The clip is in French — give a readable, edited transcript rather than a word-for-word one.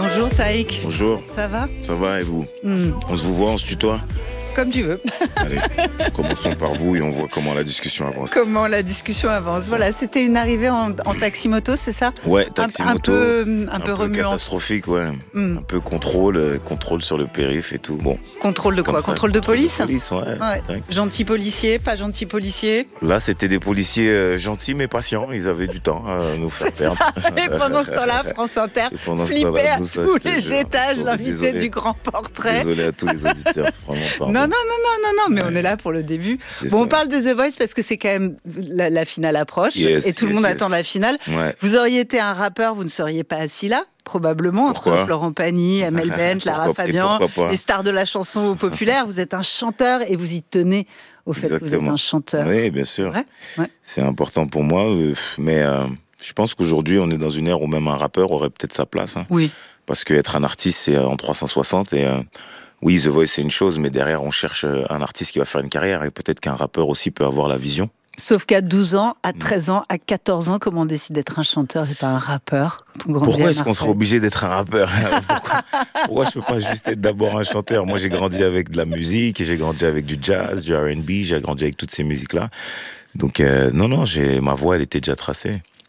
Bonjour Taïk. Bonjour. Ça va? Ça va et vous? On se vous voit, on se tutoie? Comme tu veux. Allez, commençons par vous et on voit comment la discussion avance. Comment la discussion avance. Voilà, c'était une arrivée en taxi-moto, c'est ça? Ouais, taxi-moto. Un peu remuant. Catastrophique, ouais. Un peu contrôle sur le périph' et tout. Bon. Contrôle de quoi? Contrôle de police? Ouais. Gentil policier, pas gentil policier? Là, c'était des policiers gentils mais patients. Ils avaient du temps à nous faire perdre. Et pendant ce temps-là, France Inter flippait à tous les étages l'invité du grand portrait. Désolé à tous les auditeurs, vraiment pardon. Non, mais on est là pour le début. Bon, on parle de The Voice parce que c'est quand même la finale approche et tout le monde attend la finale. Ouais. Vous auriez été un rappeur, vous ne seriez pas assis là, probablement, entre Florent Pagny, Amel Bent, Lara Fabian, les stars de la chanson populaire. Vous êtes un chanteur et vous y tenez au fait que vous êtes un chanteur. Oui, bien sûr. Ouais. C'est important pour moi, mais je pense qu'aujourd'hui, on est dans une ère où même un rappeur aurait peut-être sa place. Hein. Oui. Parce qu'être un artiste, c'est en 360 et... Oui, The Voice, c'est une chose, mais derrière, on cherche un artiste qui va faire une carrière et peut-être qu'un rappeur aussi peut avoir la vision. Sauf qu'à 12 ans, à 13 ans, à 14 ans, comment on décide d'être un chanteur et pas un rappeur quand on grandit? Pourquoi est-ce qu'on serait obligé d'être un rappeur? Pourquoi je peux pas juste être d'abord un chanteur? Moi, j'ai grandi avec de la musique, et j'ai grandi avec du jazz, du R&B, j'ai grandi avec toutes ces musiques-là. Donc, non, ma voix, elle était déjà tracée.